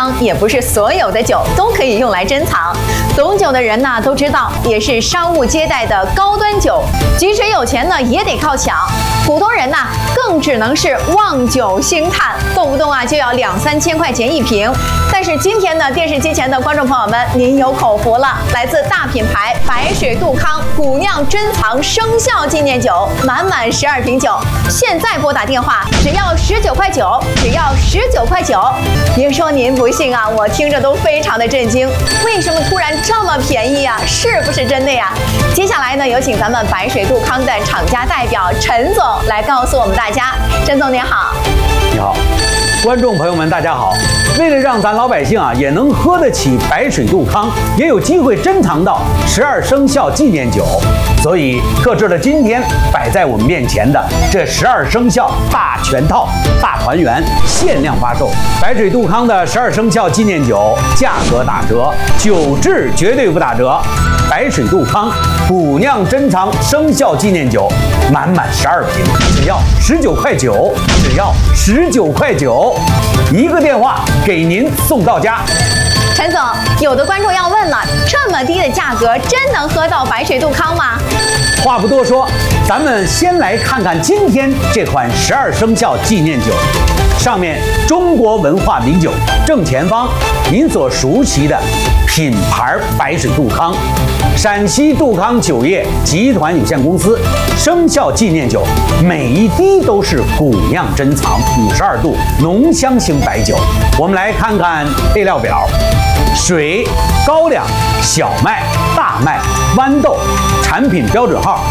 康也不是所有的酒都可以用来珍藏。懂酒的人呢都知道，也是商务接待的高端酒，即使有钱呢也得靠抢。普通人呢更只能是望酒兴叹，动不动啊就要2-3千块钱一瓶。但是今天呢，电视机前的观众朋友们，您有口福了，来自大品牌白水杜康古酿珍藏生肖纪念酒，满12瓶酒，现在拨打电话只要19块9，只要19块9。别说您不信啊，我听着都非常的震惊，为什么突然这么便宜啊？是不是真的呀？接下来呢，有请咱们白水杜康的厂家代表陈总来告诉我们大家。陈总您好。 你好，观众朋友们大家好。为了让咱老百姓啊也能喝得起白水杜康，也有机会珍藏到12生肖纪念酒，所以特制了今天摆在我们面前的这12生肖大全套大团圆限量发售。白水杜康的12生肖纪念酒价格打折，酒质绝对不打折。白水杜康古酿珍藏生肖纪念酒，满12瓶，只要19块9，只要19块9，一个电话给您送到家。 陈总，有的观众要问了，这么低的价格，真能喝到白水杜康吗？ 话不多说，咱们先来看看今天这款12生肖纪念酒。上面中国文化名酒，正前方您所熟悉的品牌白水杜康，陕西杜康酒业集团有限公司生肖纪念酒，每一滴都是古酿珍藏52度浓香型白酒。我们来看看配料表：水、高粱、小麦、大麦、豌豆，产品标准号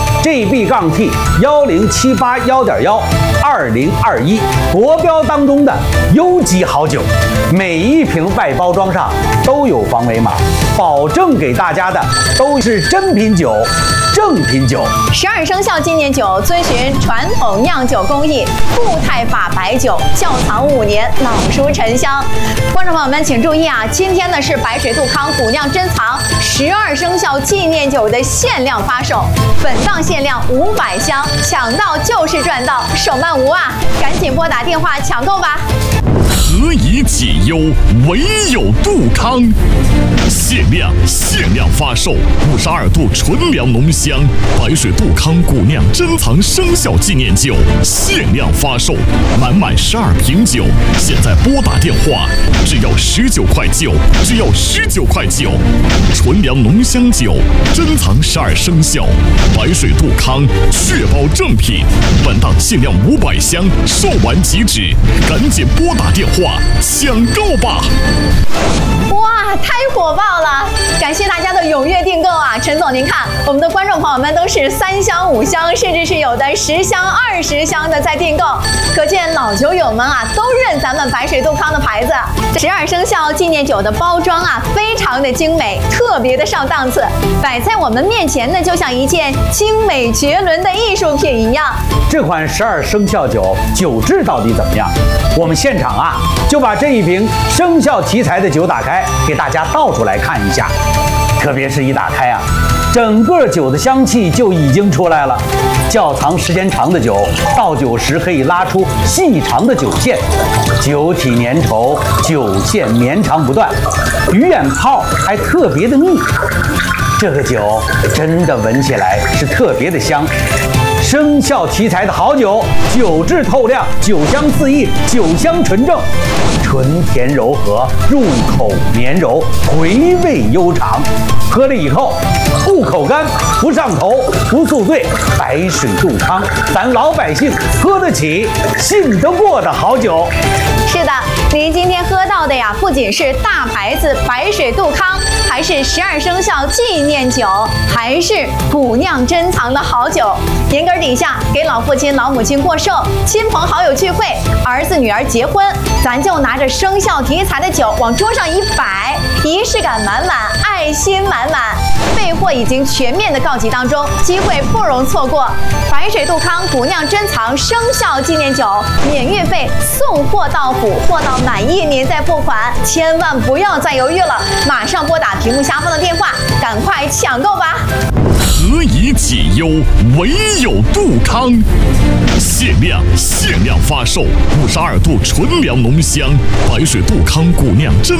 GB-T10781.12021，国标当中的优级好酒。每一瓶外包装上都有防伪码，保证给大家的都是真品酒、正品酒。 12生肖纪念酒遵循传统酿酒工艺，固态法白酒，窖藏5年，老熟陈香。观众朋友们请注意啊，今天呢是白水杜康古酿珍藏12生肖纪念酒的限量发售，本档限量500箱，抢到就是赚到，手慢无啊！赶紧拨打电话抢购吧。 何以解忧，唯有杜康。限量发售52度纯粮浓香白水杜康古酿珍藏生肖纪念酒，限量发售，满12瓶酒，现在拨打电话只要19块9，只要19块9。纯粮浓香酒，珍藏12生肖，白水杜康，确保正品。本档限量500箱，售完即止，赶紧拨打电话抢购吧！ 哇，太火爆了！感谢大家的踊跃订购啊！陈总，您看，我们的观众朋友们都是3箱、5箱，甚至是有的10箱、20箱的在订购，可见老酒友们啊都认咱们白水杜康的牌子。12生肖纪念酒的包装啊，非常的精美，特别的上档次，摆在我们面前呢，就像一件精美绝伦的艺术品一样。 这款12生肖酒酒质到底怎么样？我们现场啊就把这一瓶生肖题材的酒打开，给大家倒出来看一下。特别是一打开啊，整个酒的香气就已经出来了。窖藏时间长的酒，倒酒时可以拉出细长的酒线，酒体粘稠，酒线绵长不断，鱼眼泡还特别的密。这个酒真的闻起来是特别的香。生肖题材的好酒，酒质透亮，酒香四溢，酒香纯正，纯甜柔和，入口绵柔，回味悠长。喝了以后不口干，不上头，不宿醉。白水杜康，咱老百姓喝得起、信得过的好酒。 是的，您今天喝到的呀，不仅是大牌子白水杜康，还是12生肖纪念酒，还是古酿珍藏的好酒。年根底下给老父亲、老母亲过寿，亲朋好友聚会，儿子女儿结婚，咱就拿着生肖题材的酒往桌上一摆，仪式感满满，爱心满满。备货已经全面的告急当中，机会不容错过。白水杜康古酿珍藏生肖纪念酒，免运费，送货到府，货到满意您再付款，千万不要再犹豫了，马上拨打屏幕下方的电话，赶快抢购吧！ 何以解忧，唯有杜康。限量发售52度纯粮浓香白水杜康古酿珍